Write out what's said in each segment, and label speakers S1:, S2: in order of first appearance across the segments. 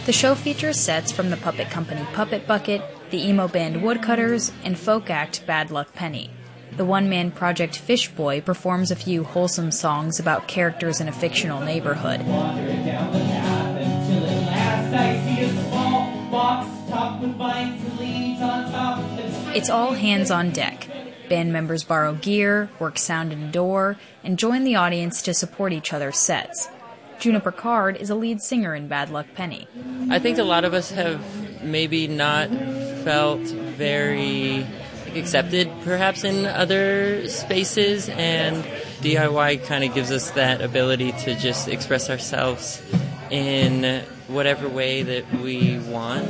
S1: The show features sets from the puppet company Puppet Bucket, the emo band Woodcutters, and folk act Bad Luck Penny. The one-man project Fish Boy performs a few wholesome songs about characters in a fictional neighborhood. It's all hands on deck. Band members borrow gear, work sound and door, and join the audience to support each other's sets. Juniper Card is a lead singer in Bad Luck Penny.
S2: I think a lot of us have maybe not felt very accepted, perhaps, in other spaces, and DIY kind of gives us that ability to just express ourselves in whatever way that we want.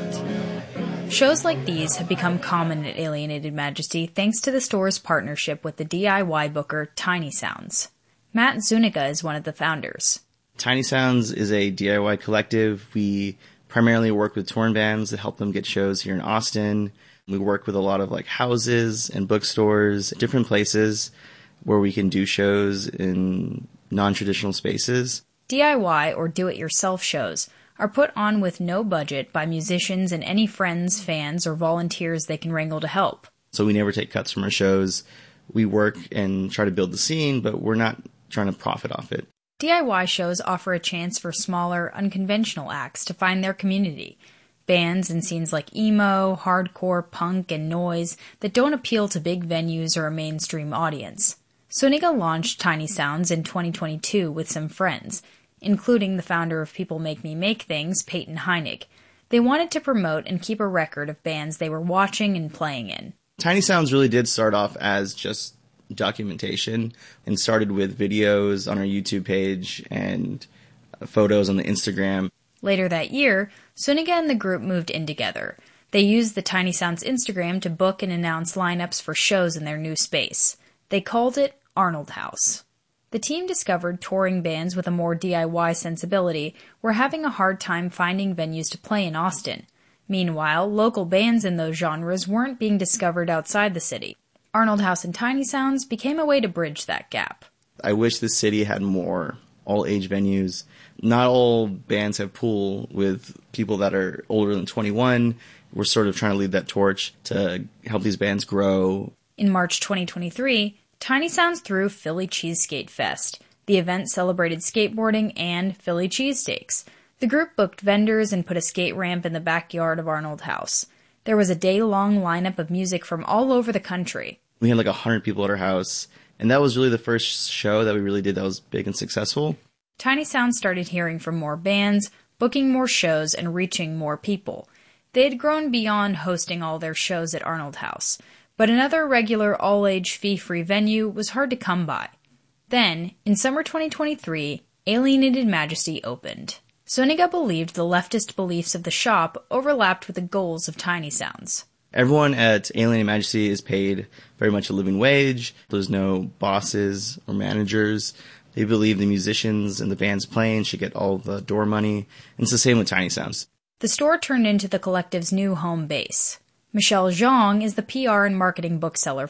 S1: Shows like these have become common at Alienated Majesty thanks to the store's partnership with the DIY booker Tiny Sounds. Matt Zuniga is one of the founders.
S3: Tiny Sounds is a DIY collective. We primarily work with touring bands to help them get shows here in Austin. We work with a lot of houses and bookstores, different places where we can do shows in non-traditional spaces.
S1: DIY, or do-it-yourself shows, are put on with no budget by musicians and any friends, fans, or volunteers they can wrangle to help.
S3: So we never take cuts from our shows. We work and try to build the scene, but we're not trying to profit off it.
S1: DIY shows offer a chance for smaller, unconventional acts to find their community. Bands in scenes like emo, hardcore, punk, and noise that don't appeal to big venues or a mainstream audience. Zuniga launched Tiny Sounds in 2022 with some friends, including the founder of People Make Me Make Things, Peyton Heinig. They wanted to promote and keep a record of bands they were watching and playing in.
S3: Tiny Sounds really did start off as just documentation and started with videos on our YouTube page and photos on the Instagram.
S1: Later that year, Zuniga and the group moved in together. They used the Tiny Sounds Instagram to book and announce lineups for shows in their new space. They called it Arnold House. The team discovered touring bands with a more DIY sensibility were having a hard time finding venues to play in Austin. Meanwhile, local bands in those genres weren't being discovered outside the city. Arnold House and Tiny Sounds became a way to bridge that gap.
S3: I wish the city had more all-age venues. Not all bands have pool with people that are older than 21. We're sort of trying to lead that torch to help these bands grow.
S1: In March 2023, Tiny Sounds threw Philly Cheeseskate Fest. The event celebrated skateboarding and Philly cheesesteaks. The group booked vendors and put a skate ramp in the backyard of Arnold House. There was a day-long lineup of music from all over the country.
S3: We had 100 people at our house, and that was really the first show that we really did that was big and successful.
S1: Tiny Sounds started hearing from more bands, booking more shows, and reaching more people. They had grown beyond hosting all their shows at Arnold House, but another regular all-age fee-free venue was hard to come by. Then, in summer 2023, Alienated Majesty opened. Zuniga believed the leftist beliefs of the shop overlapped with the goals of Tiny Sounds.
S3: Everyone at Alienated Majesty is paid very much a living wage. There's no bosses or managers. They believe the musicians and the bands playing should get all the door money. And it's the same with Tiny Sounds.
S1: The store turned into the collective's new home base. Michelle Zhang is the PR and marketing bookseller